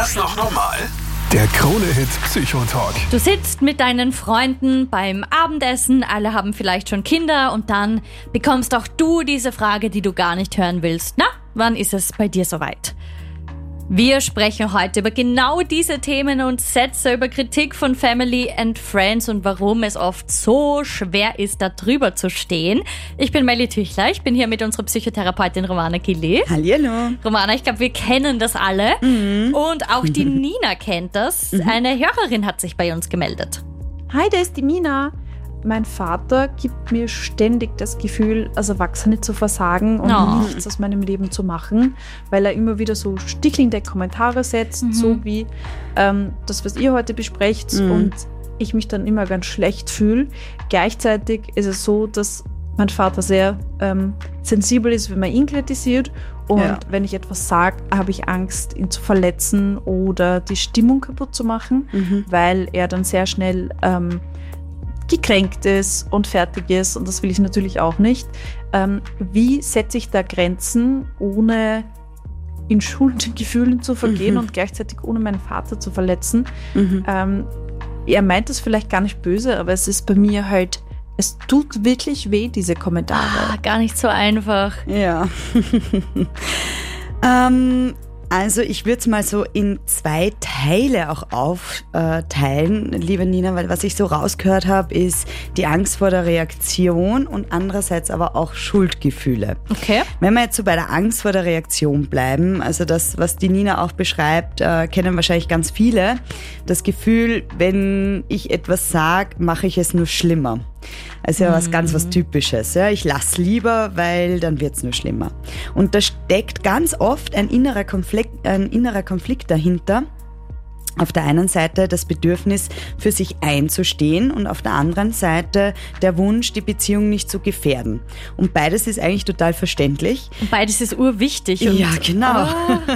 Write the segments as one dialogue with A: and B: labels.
A: das noch normal? Der Krone-Hit Psychotalk.
B: Du sitzt mit deinen Freunden beim Abendessen, alle haben vielleicht schon Kinder und dann bekommst auch du diese Frage, die du gar nicht hören willst. Na, wann ist es bei dir soweit? Wir sprechen heute über genau diese Themen und Sätze, über Kritik von Family and Friends und warum es oft so schwer ist, da drüber zu stehen. Ich bin Melli Tüchler, ich bin hier mit unserer Psychotherapeutin Romana Gilli.
C: Hallihallo.
B: Romana, ich glaube, wir kennen das alle. Und auch die Nina kennt das. Eine Hörerin hat sich bei uns gemeldet.
D: Hi, da ist die Nina. Mein Vater gibt mir ständig das Gefühl, als Erwachsene zu versagen und nichts aus meinem Leben zu machen, weil er immer wieder so stichelnde Kommentare setzt, so wie das, was ihr heute besprecht, und ich mich dann immer ganz schlecht fühle. Gleichzeitig ist es so, dass mein Vater sehr sensibel ist, wenn man ihn kritisiert, und wenn ich etwas sage, habe ich Angst, ihn zu verletzen oder die Stimmung kaputt zu machen, weil er dann sehr schnell gekränkt ist und fertig ist, und das will ich natürlich auch nicht. Wie setze ich da Grenzen, ohne in Schuldgefühlen zu vergehen und gleichzeitig ohne meinen Vater zu verletzen? Er meint das vielleicht gar nicht böse, aber es ist bei mir halt, es tut wirklich weh, diese Kommentare.
B: Gar nicht so einfach.
C: Ja. Also ich würde es mal so in 2 Teile auch aufteilen, liebe Nina, weil was ich so rausgehört habe, ist die Angst vor der Reaktion und andererseits aber auch Schuldgefühle.
B: Okay.
C: Wenn wir jetzt so bei der Angst vor der Reaktion bleiben, also das, was die Nina auch beschreibt, kennen wahrscheinlich ganz viele. Das Gefühl, wenn ich etwas sage, mache ich es nur schlimmer. Also was Typisches. Ja. Ich lasse lieber, weil dann wird es nur schlimmer. Und da steckt ganz oft ein innerer Konflikt dahinter. Auf der einen Seite das Bedürfnis, für sich einzustehen, und auf der anderen Seite der Wunsch, die Beziehung nicht zu gefährden. Und beides ist eigentlich total verständlich.
B: Und beides ist urwichtig.
C: Ja, genau.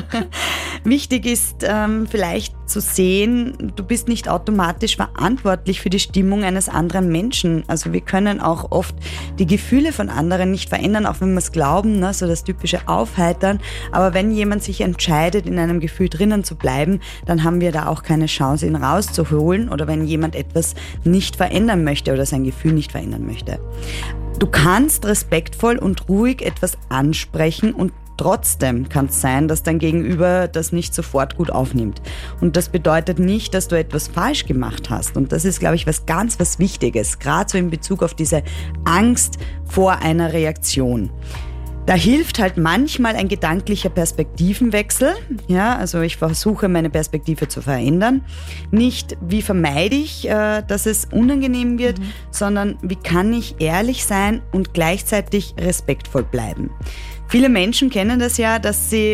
C: Wichtig ist vielleicht zu sehen, du bist nicht automatisch verantwortlich für die Stimmung eines anderen Menschen. Also wir können auch oft die Gefühle von anderen nicht verändern, auch wenn wir es glauben, ne? So das typische Aufheitern. Aber wenn jemand sich entscheidet, in einem Gefühl drinnen zu bleiben, dann haben wir da auch keine Chance, ihn rauszuholen, oder wenn jemand etwas nicht verändern möchte oder sein Gefühl nicht verändern möchte. Du kannst respektvoll und ruhig etwas ansprechen, und trotzdem kann es sein, dass dein Gegenüber das nicht sofort gut aufnimmt. Und das bedeutet nicht, dass du etwas falsch gemacht hast. Und das ist, glaube ich, was Wichtiges, gerade so in Bezug auf diese Angst vor einer Reaktion. Da hilft halt manchmal ein gedanklicher Perspektivenwechsel. Ja, also ich versuche, meine Perspektive zu verändern. Nicht, wie vermeide ich, dass es unangenehm wird, sondern wie kann ich ehrlich sein und gleichzeitig respektvoll bleiben. Viele Menschen kennen das ja, dass sie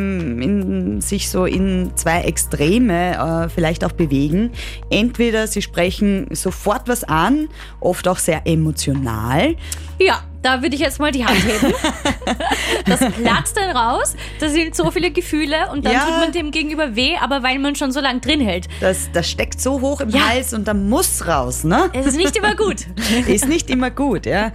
C: eben sich so in 2 Extreme vielleicht auch bewegen. Entweder sie sprechen sofort was an, oft auch sehr emotional.
B: Ja, da würde ich jetzt mal die Hand heben. Das platzt dann raus, da sind so viele Gefühle und dann tut man dem Gegenüber weh, aber weil man schon so lange drin hält.
C: Das steckt so hoch im Hals und da muss raus, ne?
B: Es ist nicht immer gut.
C: Ist nicht immer gut, ja.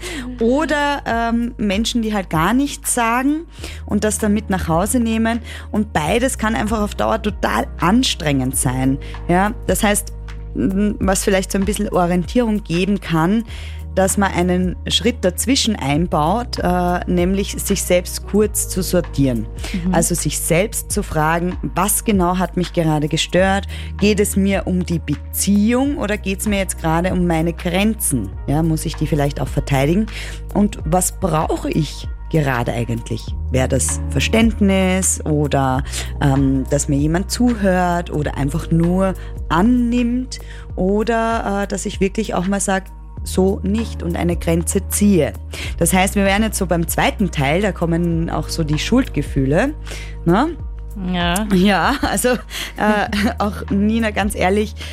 C: Oder Menschen, die halt gar nichts sagen und das dann mit nach Hause nehmen, und beides kann einfach auf Dauer total anstrengend sein, ja. Das heißt, was vielleicht so ein bisschen Orientierung geben kann, dass man einen Schritt dazwischen einbaut, nämlich sich selbst kurz zu sortieren. Also sich selbst zu fragen, was genau hat mich gerade gestört? Geht es mir um die Beziehung oder geht es mir jetzt gerade um meine Grenzen? Ja, muss ich die vielleicht auch verteidigen? Und was brauche ich gerade eigentlich? Wäre das Verständnis oder dass mir jemand zuhört oder einfach nur annimmt, oder dass ich wirklich auch mal sage, so nicht, und eine Grenze ziehe. Das heißt, wir wären jetzt so beim 2. Teil, da kommen auch so die Schuldgefühle. Ne?
B: Ja.
C: Ja, also auch Nina, ganz ehrlich,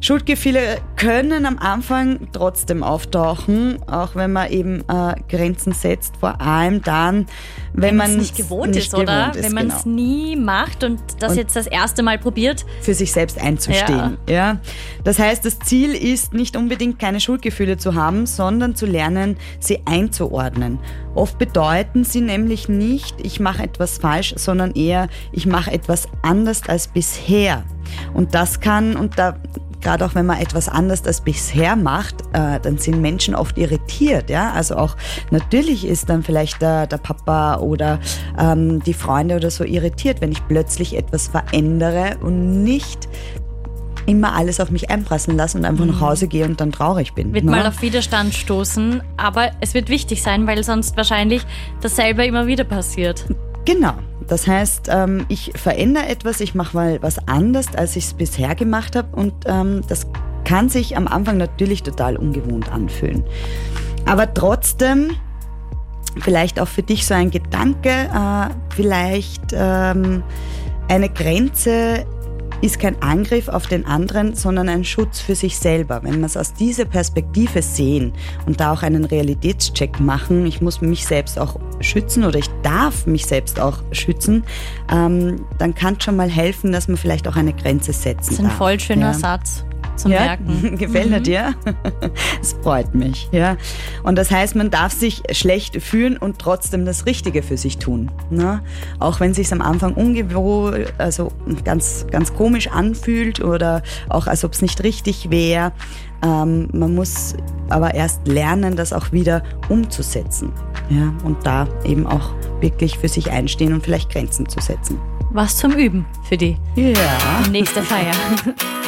C: Schuldgefühle können am Anfang trotzdem auftauchen, auch wenn man eben Grenzen setzt, vor allem dann, wenn man es
B: nicht gewohnt ist, oder? Wenn man es nie macht und das jetzt das erste Mal probiert.
C: Für sich selbst einzustehen. Ja. Das heißt, das Ziel ist nicht unbedingt keine Schuldgefühle zu haben, sondern zu lernen, sie einzuordnen. Oft bedeuten sie nämlich nicht, ich mache etwas falsch, sondern eher, ich mache etwas anders als bisher. Und das kann, und da gerade auch wenn man etwas anders als bisher macht, dann sind Menschen oft irritiert. Ja? Also auch natürlich ist dann vielleicht der Papa oder die Freunde oder so irritiert, wenn ich plötzlich etwas verändere und nicht immer alles auf mich einprasseln lasse und einfach nach Hause gehe und dann traurig bin.
B: Wird mal auf Widerstand stoßen, aber es wird wichtig sein, weil sonst wahrscheinlich dasselbe immer wieder passiert.
C: Genau. Das heißt, ich verändere etwas, ich mache mal was anders, als ich es bisher gemacht habe und das kann sich am Anfang natürlich total ungewohnt anfühlen. Aber trotzdem, vielleicht auch für dich so ein Gedanke, vielleicht eine Grenze ist kein Angriff auf den anderen, sondern ein Schutz für sich selber. Wenn wir es aus dieser Perspektive sehen und da auch einen Realitätscheck machen, ich muss mich selbst auch schützen oder ich darf mich selbst auch schützen, dann kann es schon mal helfen, dass man vielleicht auch eine Grenze setzen darf.
B: Das ist ein voll schöner Satz. Zum Merken.
C: Gefällt er dir? Es freut mich. Ja. Und das heißt, man darf sich schlecht fühlen und trotzdem das Richtige für sich tun. Ne? Auch wenn es sich am Anfang ungewohnt, also ganz, ganz komisch anfühlt oder auch als ob es nicht richtig wäre. Man muss aber erst lernen, das auch wieder umzusetzen. Ja? Und da eben auch wirklich für sich einstehen und vielleicht Grenzen zu setzen.
B: Was zum Üben für die
C: nächste
B: Feier.